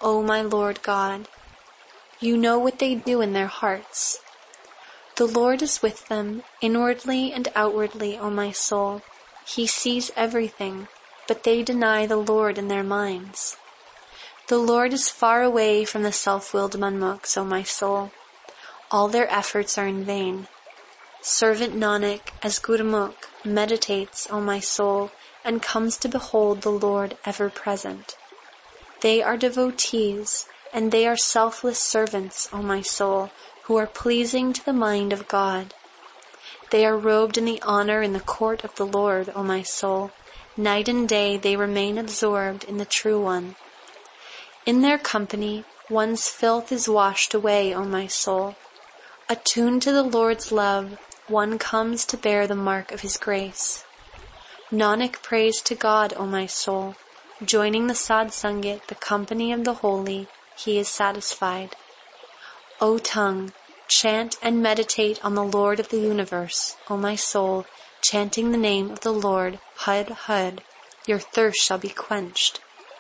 O my Lord God. You know what they do in their hearts. The Lord is with them, inwardly and outwardly, O my soul. He sees everything, but they deny the Lord in their minds. The Lord is far away from the self-willed Manmukhs, O my soul. All their efforts are in vain. Servant Nanak, as Gurmukh, meditates, O my soul, and comes to behold the Lord ever present. They are devotees, and they are selfless servants, O my soul, who are pleasing to the mind of God. They are robed in the honor in the court of the Lord, O my soul. Night and day they remain absorbed in the True One. In their company, one's filth is washed away, O my soul. Attuned to the Lord's love, one comes to bear the mark of His grace. Nanak prays to God, O my soul. Joining the Sad Sangat, the company of the holy, he is satisfied. O tongue, chant and meditate on the Lord of the universe, O my soul, chanting the name of the Lord, Had Had, your thirst shall be quenched.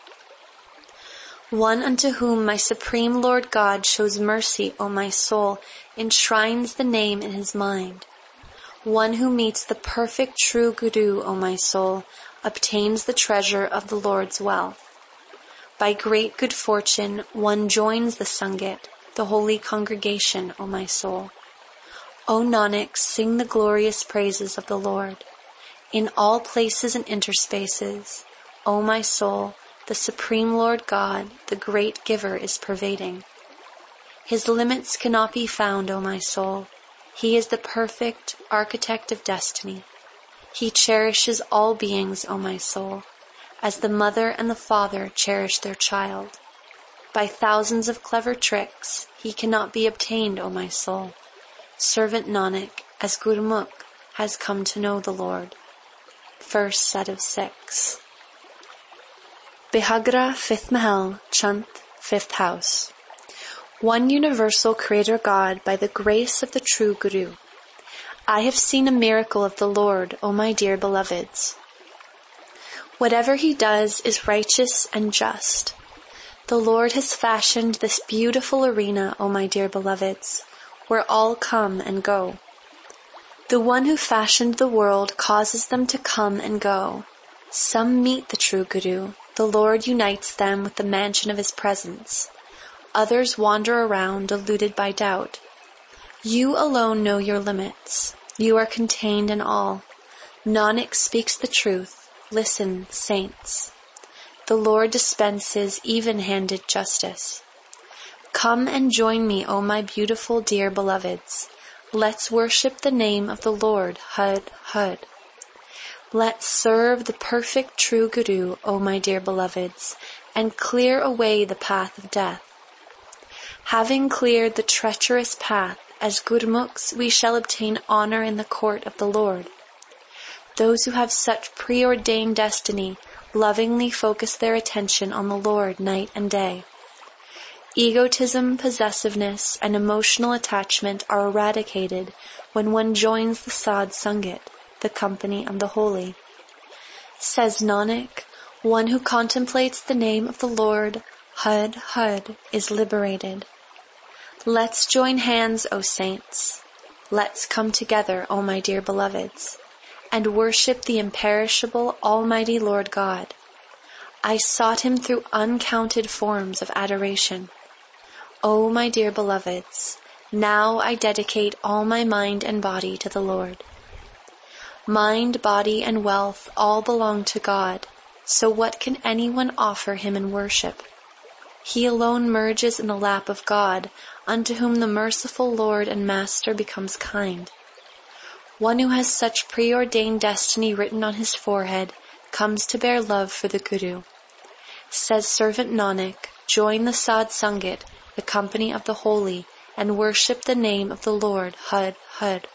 One unto whom my supreme Lord God shows mercy, O my soul, enshrines the name in his mind. One who meets the perfect true Guru, O my soul, obtains the treasure of the Lord's wealth. By great good fortune, one joins the Sangat, the holy congregation, O my soul. O Nanak, sing the glorious praises of the Lord. In all places and interspaces, O my soul, the Supreme Lord God, the great giver, is pervading. His limits cannot be found, O my soul. He is the perfect architect of destiny. He cherishes all beings, O my soul, as the mother and the father cherish their child. By thousands of clever tricks, he cannot be obtained, O my soul. Servant Nanak, as Gurmukh, has come to know the Lord. First set of 6. Bihagra, 5th Mahal, Chant, 5th house. One universal Creator God by the grace of the true Guru. I have seen a miracle of the Lord, O my dear beloveds. Whatever he does is righteous and just. The Lord has fashioned this beautiful arena, O my dear beloveds, where all come and go. The one who fashioned the world causes them to come and go. Some meet the true Guru. The Lord unites them with the mansion of his presence. Others wander around, deluded by doubt. You alone know your limits. You are contained in all. Nanak speaks the truth. Listen, saints. The Lord dispenses even-handed justice. Come and join me, O my beautiful dear beloveds. Let's worship the name of the Lord, Had Had. Let's serve the perfect true Guru, O my dear beloveds, and clear away the path of death. Having cleared the treacherous path, as Gurmukhs we shall obtain honor in the court of the Lord. Those who have such preordained destiny lovingly focus their attention on the Lord night and day. Egotism, possessiveness, and emotional attachment are eradicated when one joins the Sad Sangat, the company of the holy. Says Nanak, one who contemplates the name of the Lord, Had Had, is liberated. Let's join hands, O saints. Let's come together, O my dear beloveds, and worship the imperishable Almighty Lord God. I sought him through uncounted forms of adoration. O my dear beloveds, now I dedicate all my mind and body to the Lord. Mind, body, and wealth all belong to God, so what can anyone offer him in worship? He alone merges in the lap of God, unto whom the merciful Lord and Master becomes kind. One who has such preordained destiny written on his forehead comes to bear love for the Guru. Says Servant Nanak, join the Sad Sangat, the company of the holy, and worship the name of the Lord, Had Had.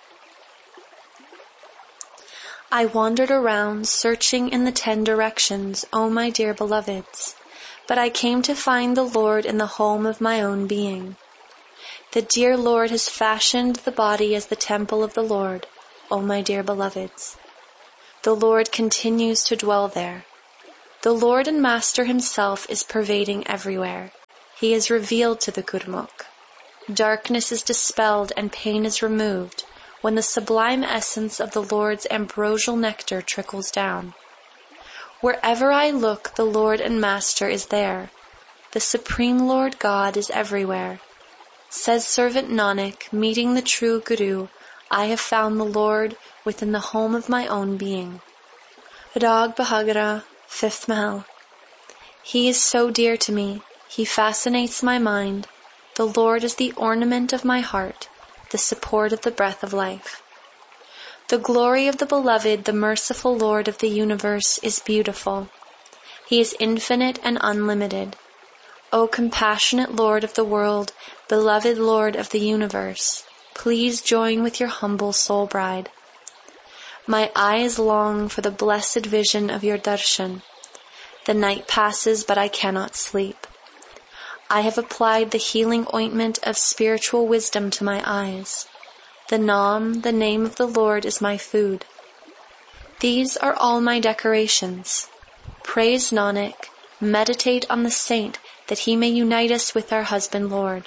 I wandered around, searching in the 10 directions, O my dear beloveds, but I came to find the Lord in the home of my own being. The dear Lord has fashioned the body as the temple of the Lord, O my dear beloveds. The Lord continues to dwell there. The Lord and Master himself is pervading everywhere. He is revealed to the Gurmukh. Darkness is dispelled and pain is removed when the sublime essence of the Lord's ambrosial nectar trickles down. Wherever I look, the Lord and Master is there. The Supreme Lord God is everywhere. Says servant Nanak, meeting the true Guru, I have found the Lord within the home of my own being. Rag Bahagra, 5th Mahal. He is so dear to me. He fascinates my mind. The Lord is the ornament of my heart, the support of the breath of life. The glory of the Beloved, the merciful Lord of the universe, is beautiful. He is infinite and unlimited. O compassionate Lord of the world, beloved Lord of the universe, please join with your humble soul bride. My eyes long for the blessed vision of your darshan. The night passes, but I cannot sleep. I have applied the healing ointment of spiritual wisdom to my eyes. The Naam, the name of the Lord, is my food. These are all my decorations. Praise Nanak, meditate on the saint that he may unite us with our husband Lord.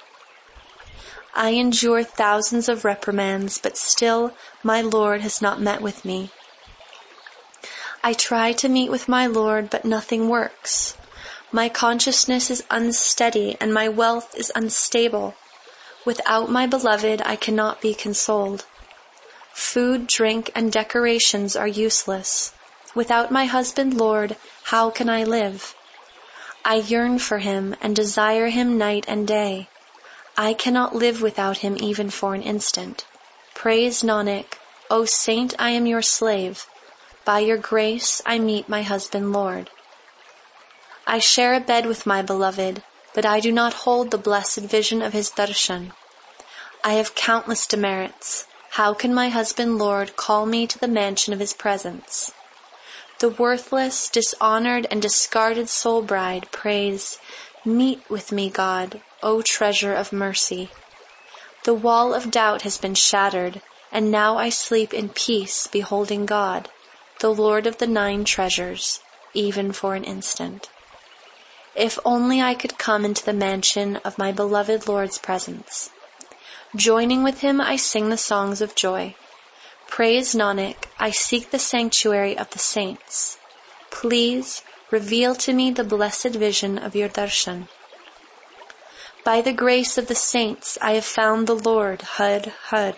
I endure thousands of reprimands, but still my Lord has not met with me. I try to meet with my Lord, but nothing works. My consciousness is unsteady and my wealth is unstable. Without my beloved, I cannot be consoled. Food, drink, and decorations are useless. Without my husband Lord, how can I live? I yearn for him and desire him night and day. I cannot live without him even for an instant. Praise Nanak, O saint, I am your slave. By your grace I meet my husband Lord. I share a bed with my beloved, but I do not hold the blessed vision of his darshan. I have countless demerits. How can my husband Lord call me to the mansion of his presence? The worthless, dishonored, and discarded soul bride prays, meet with me, God, O treasure of mercy. The wall of doubt has been shattered, and now I sleep in peace beholding God, the Lord of the 9 treasures, even for an instant. If only I could come into the mansion of my beloved Lord's presence. Joining with him, I sing the songs of joy. Praise Nanak, I seek the sanctuary of the saints. Please reveal to me the blessed vision of your darshan. By the grace of the saints, I have found the Lord, Hud, Hud.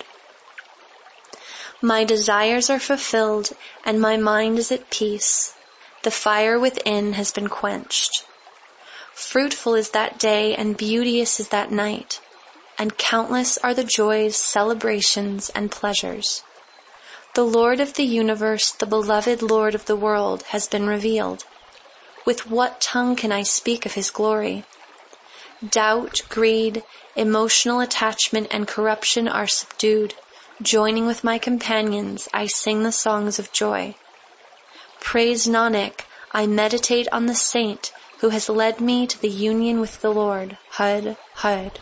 My desires are fulfilled, and my mind is at peace. The fire within has been quenched. Fruitful is that day, and beauteous is that night, and countless are the joys, celebrations, and pleasures. The Lord of the universe, the beloved Lord of the world, has been revealed. With what tongue can I speak of his glory? Doubt, greed, emotional attachment, and corruption are subdued. Joining with my companions, I sing the songs of joy. Praise Nanak, I meditate on the saint who has led me to the union with the Lord, Hud, Hud.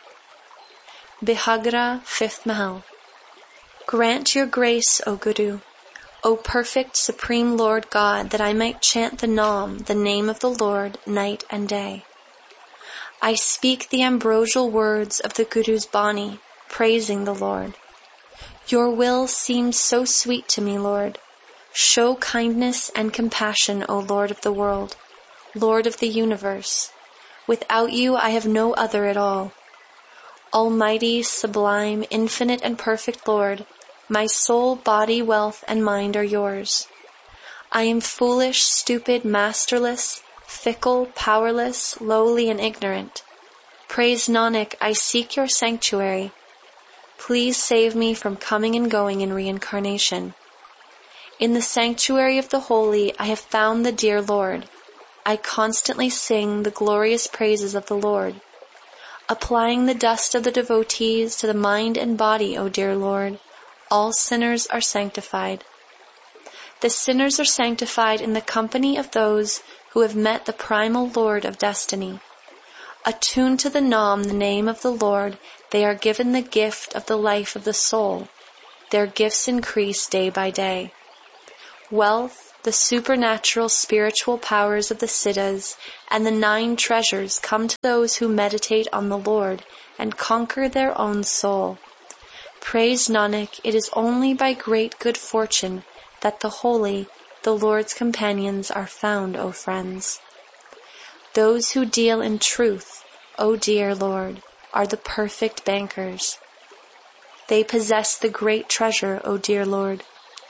Bihagra, 5th Mahal. Grant your grace, O Guru, O perfect Supreme Lord God, that I might chant the Naam, the name of the Lord, night and day. I speak the ambrosial words of the Guru's Bani, praising the Lord. Your will seems so sweet to me, Lord. Show kindness and compassion, O Lord of the world, Lord of the universe. Without you, I have no other at all. Almighty, sublime, infinite, and perfect Lord, my soul, body, wealth, and mind are yours. I am foolish, stupid, masterless, fickle, powerless, lowly, and ignorant. Praise Nanak, I seek your sanctuary. Please save me from coming and going in reincarnation. In the sanctuary of the holy, I have found the dear Lord. I constantly sing the glorious praises of the Lord. Applying the dust of the devotees to the mind and body, O dear Lord, all sinners are sanctified. The sinners are sanctified in the company of those who have met the primal Lord of destiny. Attuned to the Naam, the name of the Lord, they are given the gift of the life of the soul. Their gifts increase day by day. Wealth, The supernatural spiritual powers of the Siddhas and the 9 treasures come to those who meditate on the Lord and conquer their own soul. Praise Nanak, it is only by great good fortune that the holy, the Lord's companions, are found, O friends. Those who deal in truth, O dear Lord, are the perfect bankers. They possess the great treasure, O dear Lord,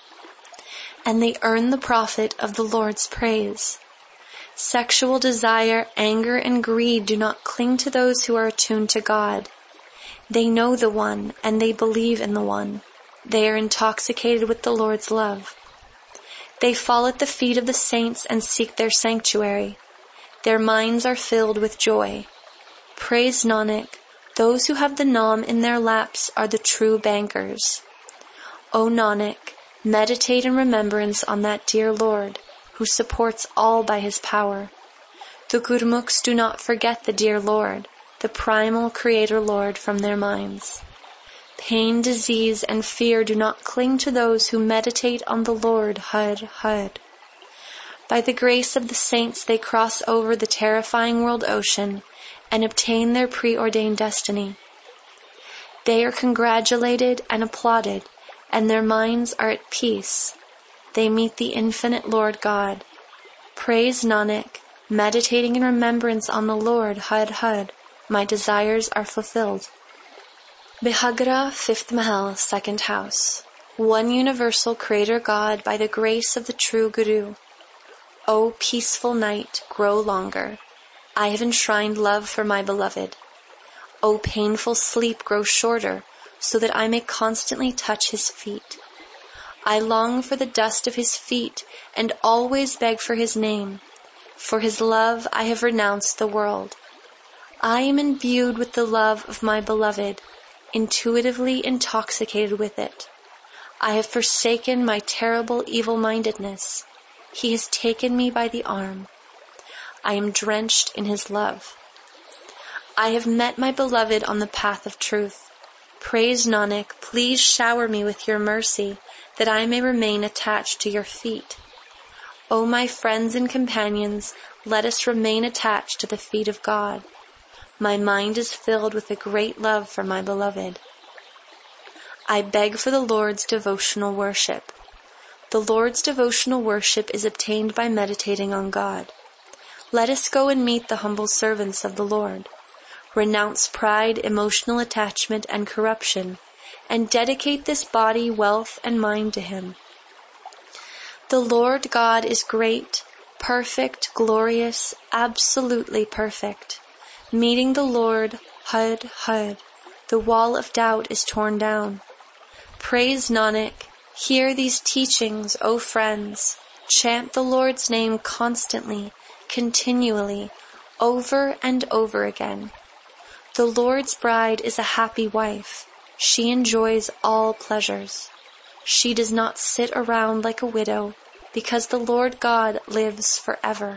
and they earn the profit of the Lord's praise. Sexual desire, anger, and greed do not cling to those who are attuned to God. They know the One, and they believe in the One. They are intoxicated with the Lord's love. They fall at the feet of the saints and seek their sanctuary. Their minds are filled with joy. Praise Nanak, those who have the Nam in their laps are the true bankers. O Nanak, meditate in remembrance on that dear Lord, who supports all by his power. The Gurmukhs do not forget the dear Lord, the primal Creator Lord, from their minds. Pain, disease, and fear do not cling to those who meditate on the Lord, Har Har. By the grace of the saints they cross over the terrifying world ocean and obtain their preordained destiny. They are congratulated and applauded, and their minds are at peace. They meet the infinite Lord God. Praise Nanak, meditating in remembrance on the Lord, Har Har, my desires are fulfilled. Bihagra, 5th Mahal, 2nd house. One universal Creator God by the grace of the true Guru. O peaceful night, grow longer. I have enshrined love for my beloved. O painful sleep, grow shorter, so that I may constantly touch his feet. I long for the dust of his feet and always beg for his name. For his love I have renounced the world. I am imbued with the love of my beloved, intuitively intoxicated with it. I have forsaken my terrible evil-mindedness. He has taken me by the arm. I am drenched in his love. I have met my beloved on the path of truth. Praise Nanak, please shower me with your mercy, that I may remain attached to your feet. O my friends and companions, let us remain attached to the feet of God. My mind is filled with a great love for my beloved. I beg for the Lord's devotional worship. The Lord's devotional worship is obtained by meditating on God. Let us go and meet the humble servants of the Lord. Renounce pride, emotional attachment, and corruption, and dedicate this body, wealth, and mind to Him. The Lord God is great, perfect, glorious, absolutely perfect. Meeting the Lord, Har Har, the wall of doubt is torn down. Praise Nanak, hear these teachings, O friends. Chant the Lord's name constantly, continually, over and over again. The Lord's bride is a happy wife. She enjoys all pleasures. She does not sit around like a widow, because the Lord God lives forever.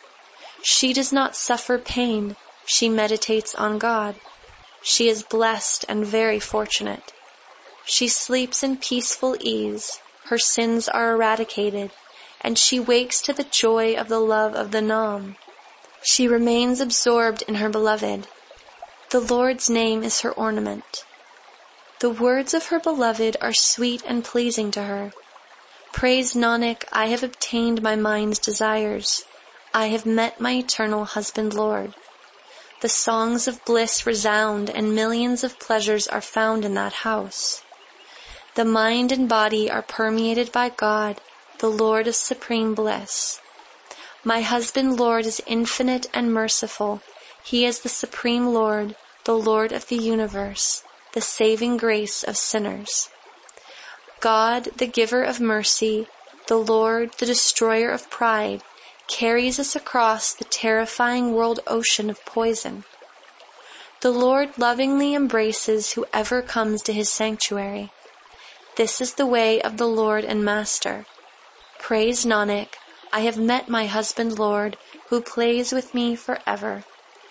She does not suffer pain. She meditates on God. She is blessed and very fortunate. She sleeps in peaceful ease. Her sins are eradicated, and she wakes to the joy of the love of the Nam. She remains absorbed in her beloved. The Lord's name is her ornament. The words of her beloved are sweet and pleasing to her. Praise Nanak, I have obtained my mind's desires. I have met my eternal husband Lord. The songs of bliss resound, and millions of pleasures are found in that house. The mind and body are permeated by God, the Lord of supreme bliss. My husband Lord is infinite and merciful. He is the Supreme Lord, the Lord of the universe, the saving grace of sinners. God, the giver of mercy, the Lord, the destroyer of pride, carries us across the terrifying world ocean of poison. The Lord lovingly embraces whoever comes to his sanctuary. This is the way of the Lord and Master. Praise Nanak, I have met my husband Lord, who plays with me forever.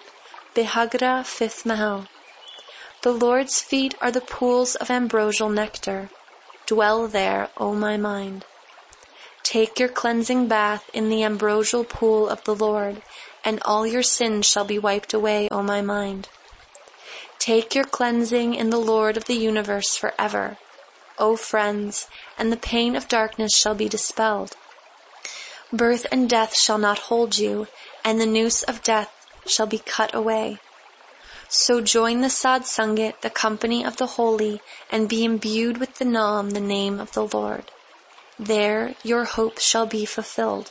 Bihagra, 5th Mahal. The Lord's feet are the pools of ambrosial nectar. Dwell there, O my mind. Take your cleansing bath in the ambrosial pool of the Lord, and all your sins shall be wiped away, O my mind. Take your cleansing in the Lord of the universe forever, O friends, and the pain of darkness shall be dispelled. Birth and death shall not hold you, and the noose of death shall be cut away. So join the Sadsangat, the company of the holy, and be imbued with the Nam, the name of the Lord. There your hope shall be fulfilled.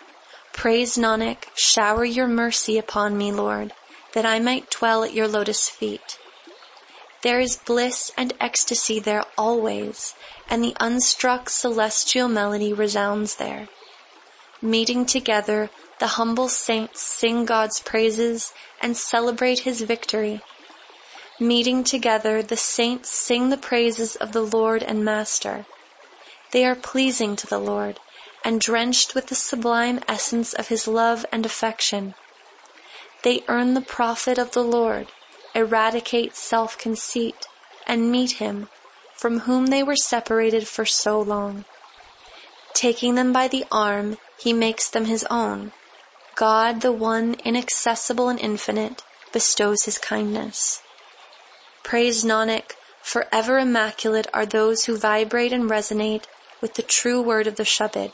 Praise Nanak, shower your mercy upon me, Lord, that I might dwell at your lotus feet. There is bliss and ecstasy there always, and the unstruck celestial melody resounds there. Meeting together, the humble saints sing God's praises and celebrate his victory. Meeting together, the saints sing the praises of the Lord and Master. They are pleasing to the Lord, and drenched with the sublime essence of his love and affection. They earn the profit of the Lord, eradicate self-conceit, and meet him, from whom they were separated for so long. Taking them by the arm, he makes them his own. God, the one inaccessible and infinite, bestows his kindness. Praise Nanak, forever immaculate are those who vibrate and resonate with the true word of the Shabad.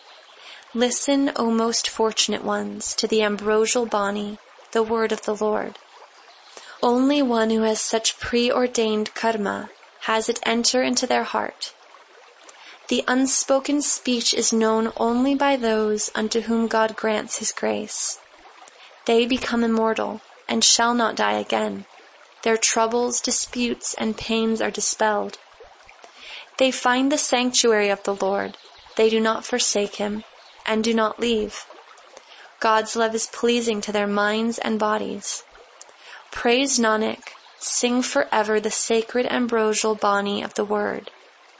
Listen, O most fortunate ones, to the ambrosial Bani, the word of the Lord. Only one who has such preordained karma has it enter into their heart. The unspoken speech is known only by those unto whom God grants his grace. They become immortal and shall not die again. Their troubles, disputes, and pains are dispelled. They find the sanctuary of the Lord. They do not forsake him and do not leave. God's love is pleasing to their minds and bodies. Praise Nanak, sing forever the sacred ambrosial Bani of the word.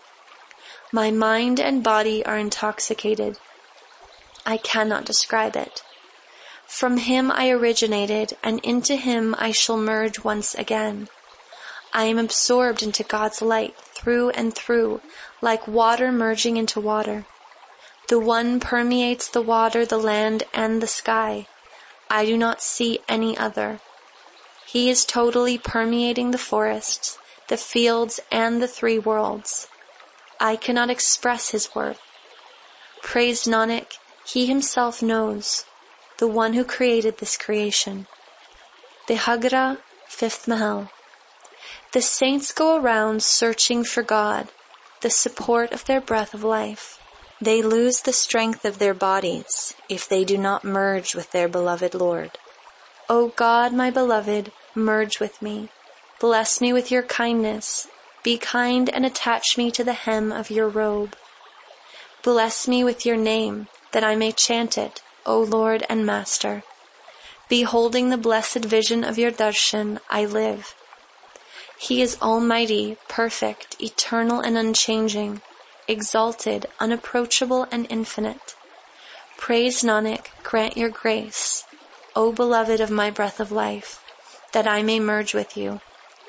My mind and body are intoxicated. I cannot describe it. From him I originated, and into him I shall merge once again. I am absorbed into God's light through and through, like water merging into water. The one permeates the water, the land, and the sky. I do not see any other. He is totally permeating the forests, the fields, and the three worlds. I cannot express his worth. Praise Nanak, he himself knows, the one who created this creation. Bihagra, 5th Mahal. The saints go around searching for God, the support of their breath of life. They lose the strength of their bodies if they do not merge with their beloved Lord. O God, my beloved, merge with me. Bless me with your kindness. Be kind and attach me to the hem of your robe. Bless me with your name, that I may chant it, O Lord and Master. Beholding the blessed vision of your darshan, I live. He is almighty, perfect, eternal and unchanging, exalted, unapproachable and infinite. Praise Nanak, grant your grace, O beloved of my breath of life, that I may merge with you.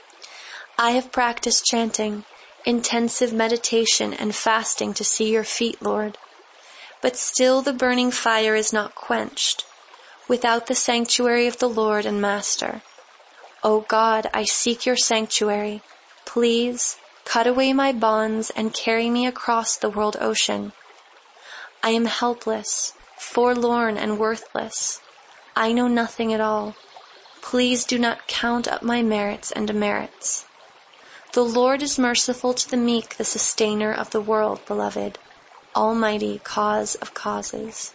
I have practiced chanting, intensive meditation and fasting to see your feet, Lord. But still the burning fire is not quenched, without the sanctuary of the Lord and Master. O God, I seek your sanctuary. Please, cut away my bonds and carry me across the world ocean. I am helpless, forlorn and worthless. I know nothing at all. Please do not count up my merits and demerits. The Lord is merciful to the meek, the sustainer of the world, beloved, almighty cause of causes.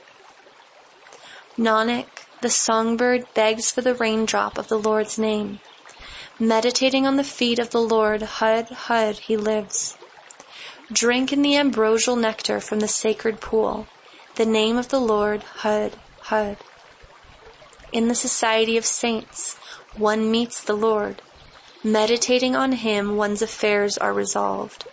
Nanak, the songbird begs for the raindrop of the Lord's name. Meditating on the feet of the Lord, Hud, Hud, he lives. Drink in the ambrosial nectar from the sacred pool, the name of the Lord, Hud, Hud. In the society of saints, one meets the Lord. Meditating on him, one's affairs are resolved.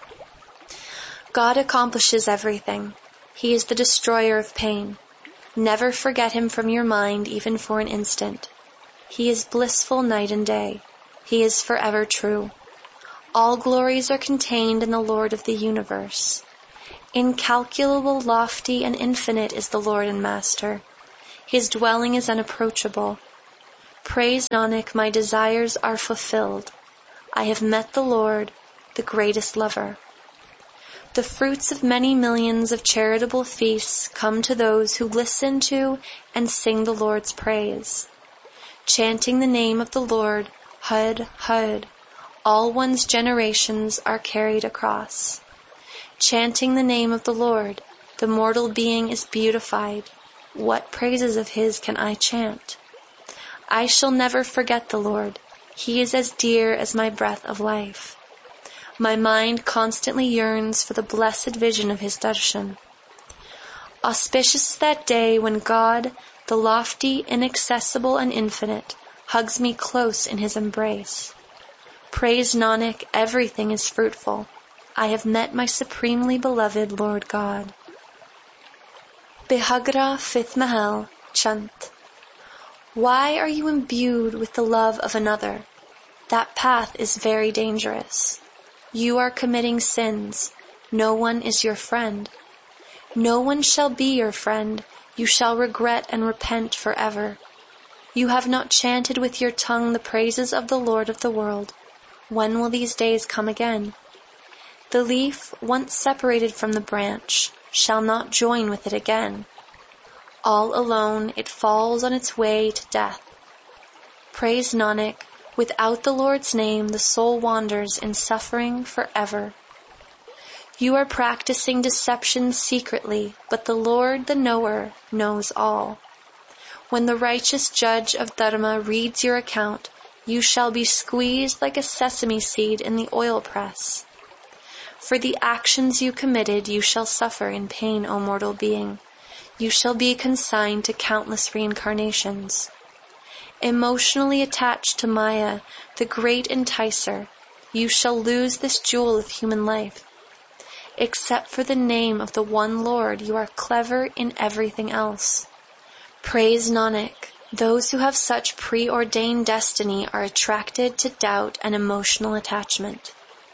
God accomplishes everything. He is the destroyer of pain. Never forget him from your mind, even for an instant. He is blissful night and day. He is forever true. All glories are contained in the Lord of the universe. Incalculable, lofty, and infinite is the Lord and Master. His dwelling is unapproachable. Praise Nanak, my desires are fulfilled. I have met the Lord, the greatest lover. The fruits of many millions of charitable feasts come to those who listen to and sing the Lord's praise. Chanting the name of the Lord, Hud, Hud, all one's generations are carried across. Chanting the name of the Lord, the mortal being is beautified. What praises of His can I chant? I shall never forget the Lord. He is as dear as my breath of life. My mind constantly yearns for the blessed vision of His darshan. Auspicious is that day when God, the lofty, inaccessible, and infinite, hugs me close in His embrace. Praise Nanak, everything is fruitful. I have met my supremely beloved Lord God. Bihagra, 5th Mahal, Chant. Why are you imbued with the love of another? That path is very dangerous. You are committing sins. No one is your friend. No one shall be your friend. You shall regret and repent forever. You have not chanted with your tongue the praises of the Lord of the world. When will these days come again? The leaf, once separated from the branch, shall not join with it again. All alone it falls on its way to death. Praise Nanak, without the Lord's name the soul wanders in suffering forever. You are practicing deception secretly, but the Lord, the knower, knows all. When the righteous judge of Dharma reads your account, you shall be squeezed like a sesame seed in the oil press. For the actions you committed, you shall suffer in pain, O mortal being. You shall be consigned to countless reincarnations. Emotionally attached to Maya, the great enticer, you shall lose this jewel of human life. Except for the name of the one Lord, you are clever in everything else. Praise Nanak. Those who have such preordained destiny are attracted to doubt and emotional attachment.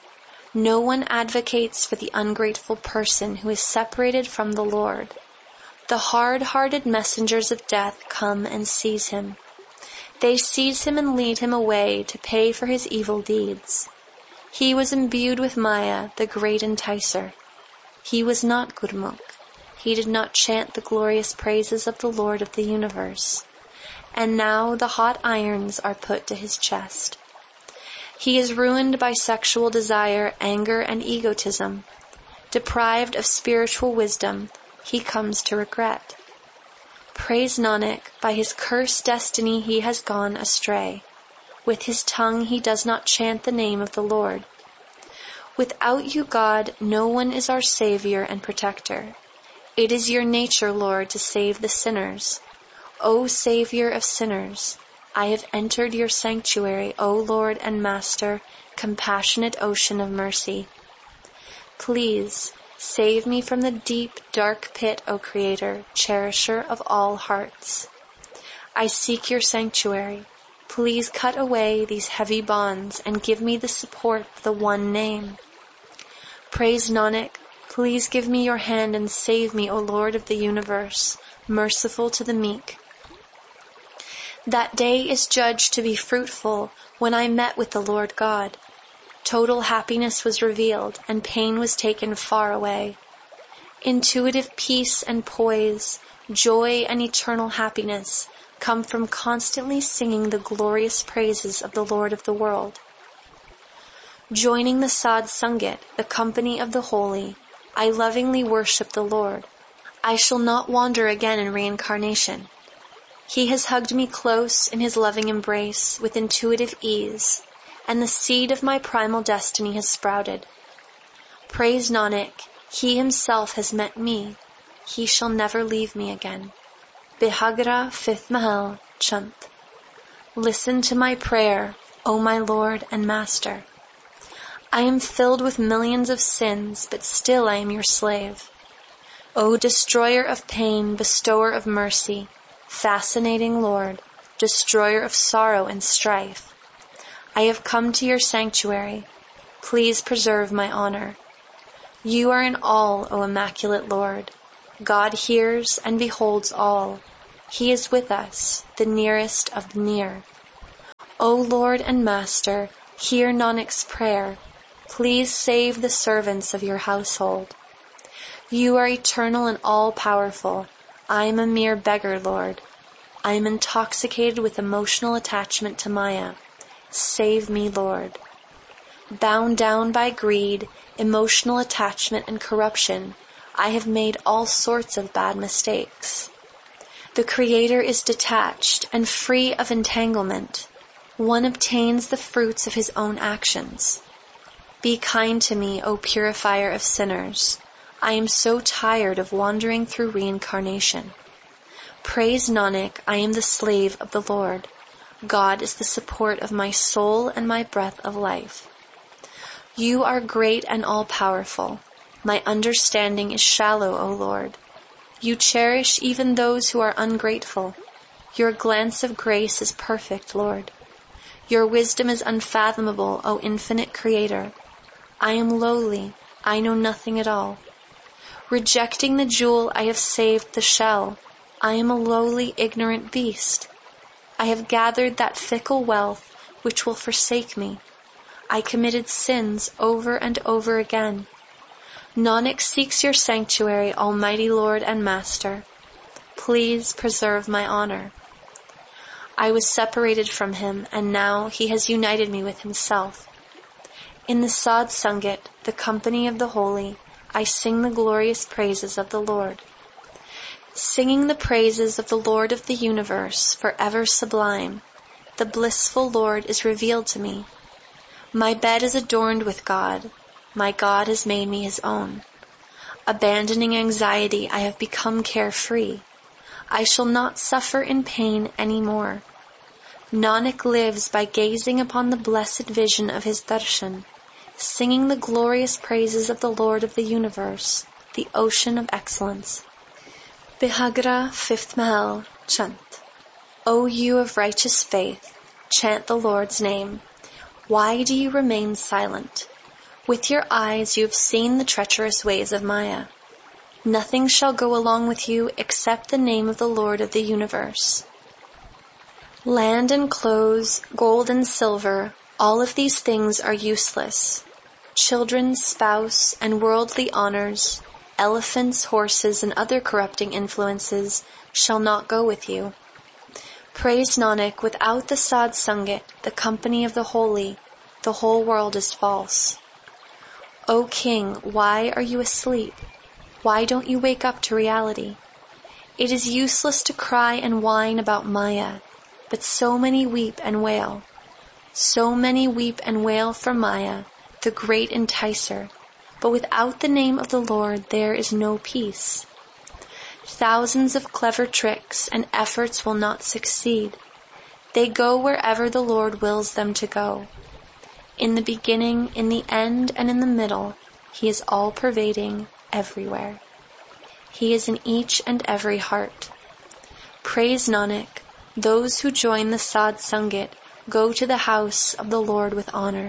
No one advocates for the ungrateful person who is separated from the Lord. The hard-hearted messengers of death come and seize him. They seize him and lead him away to pay for his evil deeds. He was imbued with Maya, the great enticer. He was not Gurmukh. He did not chant the glorious praises of the Lord of the universe. And now the hot irons are put to his chest. He is ruined by sexual desire, anger, and egotism. Deprived of spiritual wisdom, he comes to regret. Praise Nanak, by his cursed destiny he has gone astray. With his tongue he does not chant the name of the Lord. Without you, God, no one is our Savior and Protector. It is your nature, Lord, to save the sinners. O Savior of sinners, I have entered your sanctuary, O Lord and Master, compassionate ocean of mercy. Please, save me from the deep, dark pit, O Creator, cherisher of all hearts. I seek your sanctuary. Please cut away these heavy bonds and give me the support of the one name. Praise Nanak, please give me your hand and save me, O Lord of the universe, merciful to the meek. That day is judged to be fruitful when I met with the Lord God. Total happiness was revealed and pain was taken far away. Intuitive peace and poise, joy and eternal happiness come from constantly singing the glorious praises of the Lord of the world. Joining the Sadh Sangat, the company of the holy, I lovingly worship the Lord. I shall not wander again in reincarnation. He has hugged me close in his loving embrace with intuitive ease, and the seed of my primal destiny has sprouted. Praise Nanak, he himself has met me. He shall never leave me again. Bihagra, 5th Mahal, Chant. Listen to my prayer, O my Lord and Master. I am filled with millions of sins, but still I am your slave. O destroyer of pain, bestower of mercy, fascinating Lord, destroyer of sorrow and strife, I have come to your sanctuary. Please preserve my honor. You are in all, O Immaculate Lord. God hears and beholds all. He is with us, the nearest of the near. O Lord and Master, hear Nanak's prayer. Please save the servants of your household. You are eternal and all-powerful. I am a mere beggar, Lord. I am intoxicated with emotional attachment to Maya. Save me, Lord. Bound down by greed, emotional attachment, and corruption, I have made all sorts of bad mistakes. The Creator is detached and free of entanglement. One obtains the fruits of his own actions. Be kind to me, O purifier of sinners. I am so tired of wandering through reincarnation. Praise Nanak, I am the slave of the Lord. God is the support of my soul and my breath of life. You are great and all-powerful. My understanding is shallow, O Lord. You cherish even those who are ungrateful. Your glance of grace is perfect, Lord. Your wisdom is unfathomable, O infinite Creator. I am lowly. I know nothing at all. Rejecting the jewel, I have saved the shell. I am a lowly, ignorant beast. I have gathered that fickle wealth which will forsake me. I committed sins over and over again. Nanak seeks your sanctuary, Almighty Lord and Master. Please preserve my honor. I was separated from him, and now he has united me with himself. In the Sadh Sangat, the company of the holy, I sing the glorious praises of the Lord. Singing the praises of the Lord of the universe, forever sublime, the blissful Lord is revealed to me. My bed is adorned with God. My God has made me his own. Abandoning anxiety, I have become carefree. I shall not suffer in pain any more. Nanak lives by gazing upon the blessed vision of his darshan, singing the glorious praises of the Lord of the universe, the ocean of excellence. Bihagra, 5th Mahal, Chant. O you of righteous faith, chant the Lord's name. Why do you remain silent? With your eyes you have seen the treacherous ways of Maya. Nothing shall go along with you except the name of the Lord of the universe. Land and clothes, gold and silver, all of these things are useless. Children, spouse, and worldly honors, elephants, horses, and other corrupting influences shall not go with you. Praise Nanak, without the Sadh Sangat, the company of the holy, the whole world is false. O King, why are you asleep? Why don't you wake up to reality? It is useless to cry and whine about Maya, but so many weep and wail. So many weep and wail for Maya, the great enticer, but without the name of the Lord there is no peace. Thousands of clever tricks and efforts will not succeed. They go wherever the Lord wills them to go. In the beginning, in the end, and in the middle, he is all-pervading everywhere. He is in each and every heart. Praise Nanak, those who join the Sadh Sangat go to the house of the Lord with honor.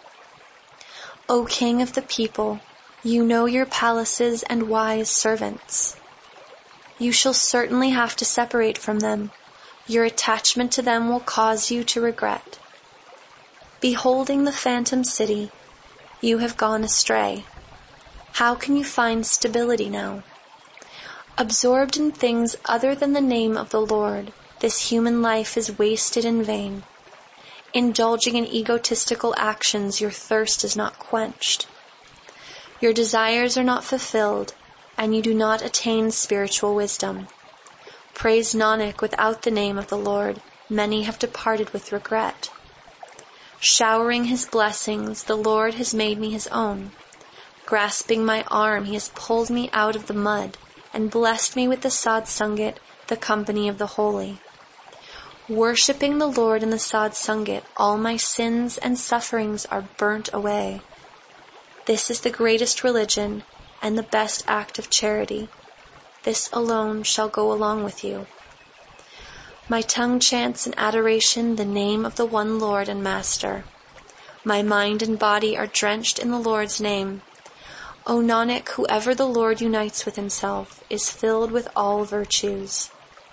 O King of the people, you know your palaces and wise servants. You shall certainly have to separate from them. Your attachment to them will cause you to regret. Beholding the phantom city, you have gone astray. How can you find stability now? Absorbed in things other than the name of the Lord, this human life is wasted in vain. Indulging in egotistical actions, your thirst is not quenched. Your desires are not fulfilled, and you do not attain spiritual wisdom. Praise Nanak, without the name of the Lord, many have departed with regret. Showering his blessings, the Lord has made me his own. Grasping my arm, he has pulled me out of the mud and blessed me with the Sadh Sangat, the company of the holy. Worshipping the Lord in the Sadh Sangat, all my sins and sufferings are burnt away. This is the greatest religion and the best act of charity. This alone shall go along with you. My tongue chants in adoration the name of the one Lord and Master. My mind and body are drenched in the Lord's name. O Nanak, whoever the Lord unites with himself is filled with all virtues.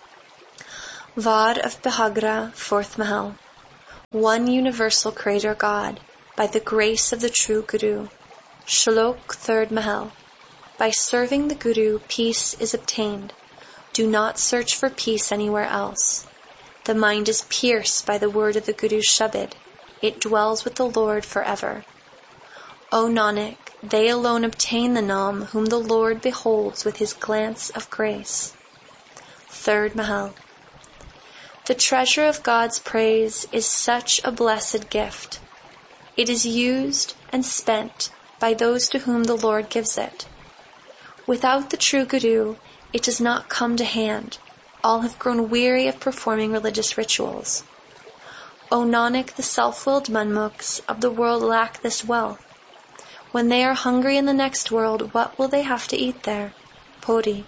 Vard of Bihagra, 4th Mahal. One universal Creator God, by the grace of the true Guru. Shlok, 3rd Mahal. By serving the Guru, peace is obtained. Do not search for peace anywhere else. The mind is pierced by the word of the Guru's Shabad. It dwells with the Lord forever. O Nanak, they alone obtain the Nam whom the Lord beholds with his glance of grace. 3rd Mahal. The treasure of God's praise is such a blessed gift. It is used and spent by those to whom the Lord gives it. Without the true Guru, it does not come to hand. All have grown weary of performing religious rituals. O Nanak, the self-willed manmukhs of the world lack this wealth. When they are hungry in the next world, what will they have to eat there? Puri.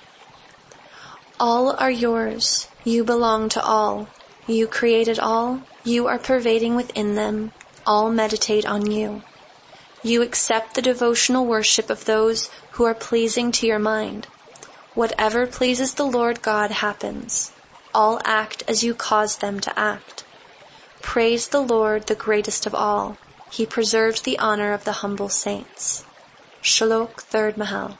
All are yours. You belong to all. You created all. You are pervading within them. All meditate on you. You accept the devotional worship of those who are pleasing to your mind. Whatever pleases the Lord God happens. All act as you cause them to act. Praise the Lord, the greatest of all. He preserves the honor of the humble saints. Shlok, 3rd Mahal.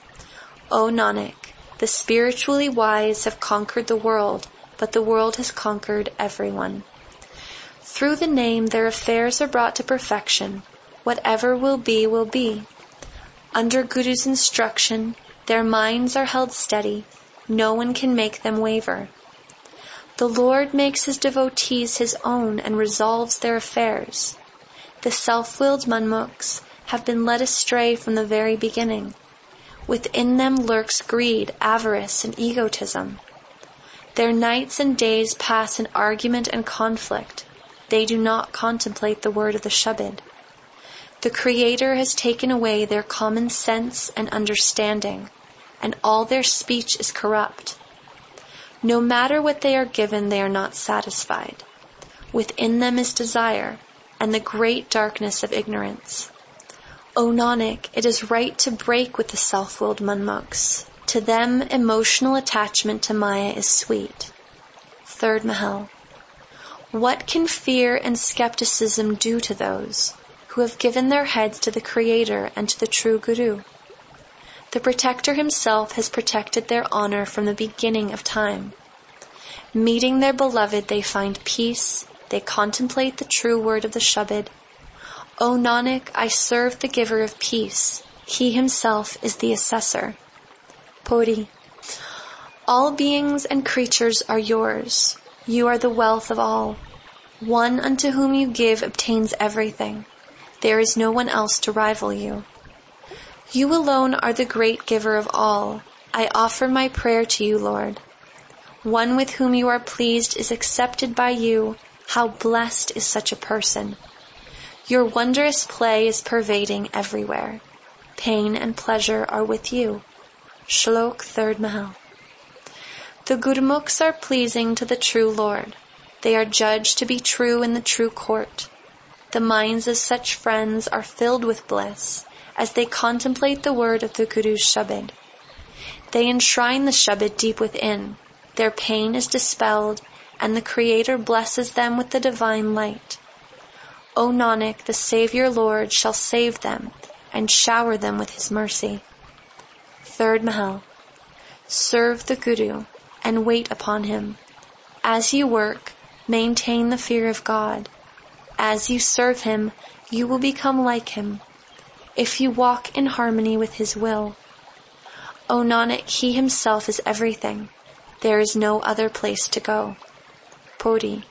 O Nanak, the spiritually wise have conquered the world, but the world has conquered everyone. Through the name their affairs are brought to perfection. Whatever will be, will be. Under Guru's instruction, their minds are held steady. No one can make them waver. The Lord makes his devotees his own and resolves their affairs. The self-willed manmukhs have been led astray from the very beginning. Within them lurks greed, avarice, and egotism. Their nights and days pass in argument and conflict. They do not contemplate the word of the Shabad. The Creator has taken away their common sense and understanding, and all their speech is corrupt. No matter what they are given, they are not satisfied. Within them is desire, and the great darkness of ignorance. O Nanak, it is right to break with the self-willed manmukhs. To them, emotional attachment to Maya is sweet. 3rd Mahal. What can fear and skepticism do to those who have given their heads to the Creator and to the true Guru? The Protector himself has protected their honor from the beginning of time. Meeting their beloved, they find peace. They contemplate the true word of the Shabad. O Nanak, I serve the giver of peace. He himself is the assessor. Puri. All beings and creatures are yours. You are the wealth of all. One unto whom you give obtains everything. There is no one else to rival you. You alone are the great giver of all. I offer my prayer to you, Lord. One with whom you are pleased is accepted by you. How blessed is such a person. Your wondrous play is pervading everywhere. Pain and pleasure are with you. Shlok, 3rd Mahal. The Gurmukhs are pleasing to the true Lord. They are judged to be true in the true court. The minds of such friends are filled with bliss as they contemplate the word of the Guru's Shabad. They enshrine the Shabad deep within. Their pain is dispelled, and the Creator blesses them with the divine light. O Nanak, the Saviour Lord shall save them and shower them with his mercy. 3rd Mahal. Serve the Guru and wait upon him. As you work, maintain the fear of God. As you serve him, you will become like him. If you walk in harmony with his will. O Nanak, he himself is everything. There is no other place to go. Puri.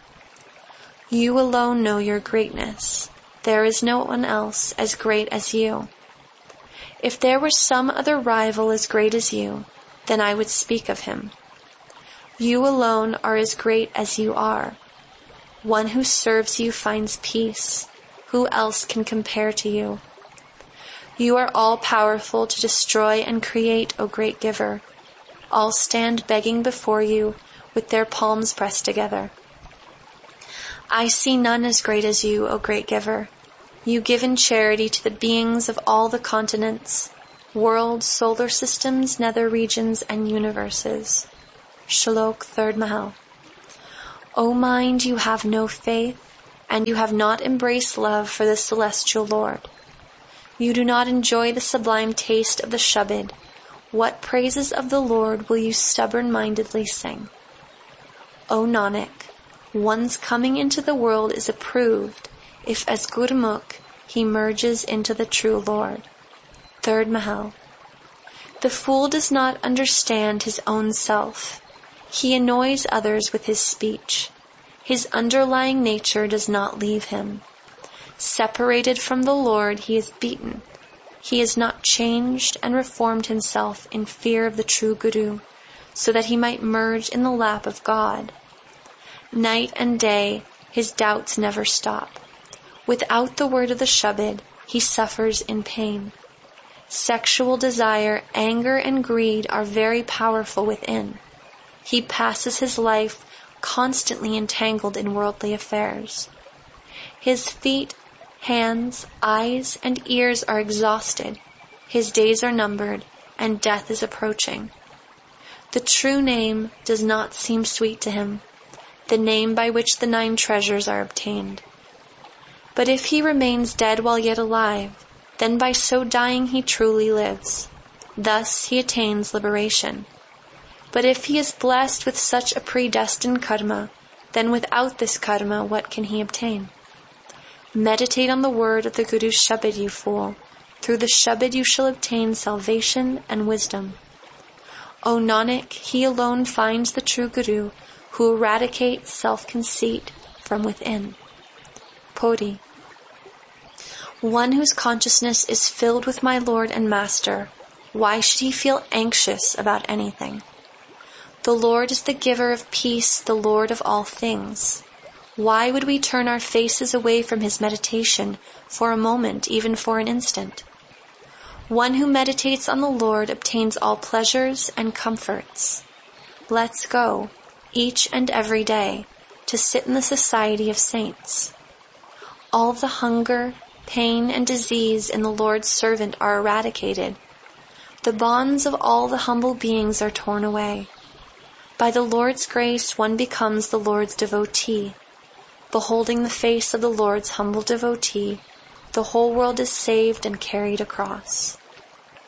You alone know your greatness. There is no one else as great as you. If there were some other rival as great as you, then I would speak of him. You alone are as great as you are. One who serves you finds peace. Who else can compare to you? You are all-powerful to destroy and create, O great giver. All stand begging before you with their palms pressed together. I see none as great as you, O great giver. You give in charity to the beings of all the continents. worlds, solar systems, nether regions, and universes. Shlok, 3rd Mahal. O mind, you have no faith, and you have not embraced love for the celestial Lord. You do not enjoy the sublime taste of the Shabad. What praises of the Lord will you stubborn-mindedly sing? O Nanak, one's coming into the world is approved if as Gurmukh he merges into the true Lord. 3rd Mahal. The fool does not understand his own self. He annoys others with his speech. His underlying nature does not leave him. Separated from the Lord, he is beaten. He has not changed and reformed himself in fear of the true Guru, so that he might merge in the lap of God. Night and day, his doubts never stop. Without the word of the Shabad, he suffers in pain. Sexual desire, anger, and greed are very powerful within. He passes his life constantly entangled in worldly affairs. His feet, hands, eyes, and ears are exhausted. His days are numbered, and death is approaching. The true name does not seem sweet to him, the name by which the 9 treasures are obtained. But if he remains dead while yet alive, then by so dying he truly lives. Thus he attains liberation. But if he is blessed with such a predestined karma, then without this karma what can he obtain? Meditate on the word of the Guru's Shabad, you fool. Through the Shabad you shall obtain salvation and wisdom. O Nanak, he alone finds the true Guru, who eradicates self-conceit from within. Poti. One whose consciousness is filled with my Lord and Master, why should he feel anxious about anything? The Lord is the giver of peace, the Lord of all things. Why would we turn our faces away from his meditation for a moment, even for an instant? One who meditates on the Lord obtains all pleasures and comforts. Let's go, each and every day, to sit in the society of saints. All the hunger, pain, and disease in the Lord's servant are eradicated. The bonds of all the humble beings are torn away. By the Lord's grace, one becomes the Lord's devotee. Beholding the face of the Lord's humble devotee, the whole world is saved and carried across.